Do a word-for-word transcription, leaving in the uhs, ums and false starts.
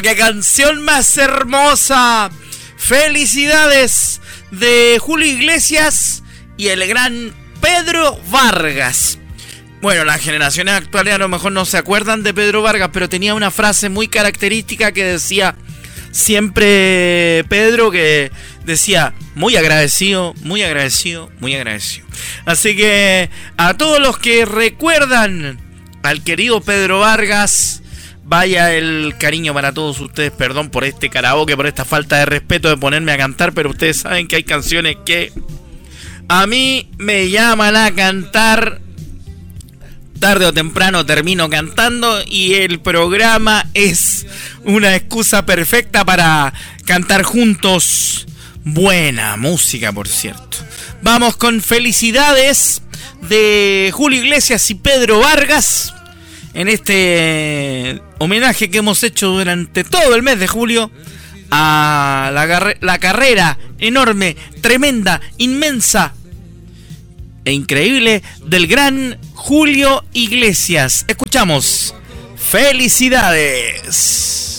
¡Qué canción más hermosa! Felicidades de Julio Iglesias y el gran Pedro Vargas. Bueno, las generaciones actuales a lo mejor no se acuerdan de Pedro Vargas, pero tenía una frase muy característica que decía siempre Pedro, que decía muy agradecido, muy agradecido, muy agradecido. Así que a todos los que recuerdan al querido Pedro Vargas, vaya el cariño para todos ustedes. Perdón por este karaoke, por esta falta de respeto de ponerme a cantar, pero ustedes saben que hay canciones que a mí me llaman a cantar. Tarde o temprano termino cantando y el programa es una excusa perfecta para cantar juntos. Buena música, por cierto. Vamos con Felicidades de Julio Iglesias y Pedro Vargas en este homenaje que hemos hecho durante todo el mes de julio a la, gar- la carrera enorme, tremenda, inmensa e increíble del gran Julio Iglesias. Escuchamos Felicidades.